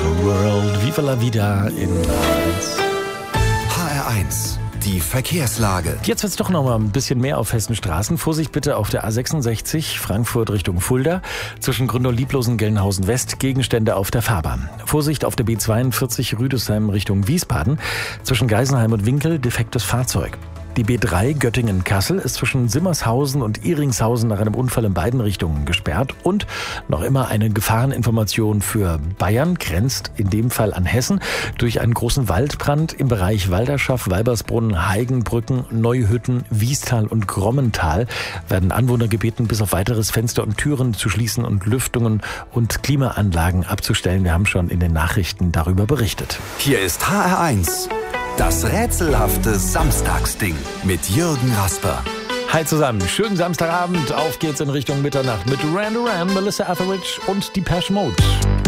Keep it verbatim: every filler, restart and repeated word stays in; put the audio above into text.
the world. Viva la vida in H R eins. Die Verkehrslage. Jetzt wird's doch noch mal ein bisschen mehr auf Hessenstraßen. Vorsicht bitte auf der A sechsundsechzig, Frankfurt Richtung Fulda. Zwischen Grünau-Lieblosen-Gelnhausen West, Gegenstände auf der Fahrbahn. Vorsicht auf der B zweiundvierzig, Rüdesheim Richtung Wiesbaden. Zwischen Geisenheim und Winkel, defektes Fahrzeug. Die B drei Göttingen-Kassel ist zwischen Simmershausen und Iringshausen nach einem Unfall in beiden Richtungen gesperrt. Und noch immer eine Gefahreninformation für Bayern, grenzt in dem Fall an Hessen. Durch einen großen Waldbrand im Bereich Walderschaff, Weibersbrunn, Heigenbrücken, Neuhütten, Wiestal und Grommental werden Anwohner gebeten, bis auf weiteres Fenster und Türen zu schließen und Lüftungen und Klimaanlagen abzustellen. Wir haben schon in den Nachrichten darüber berichtet. Hier ist H R eins. Das rätselhafte Samstagsding mit Jürgen Rasper. Hi zusammen, schönen Samstagabend. Auf geht's in Richtung Mitternacht mit Duran Duran, Melissa Etheridge und Depeche Mode.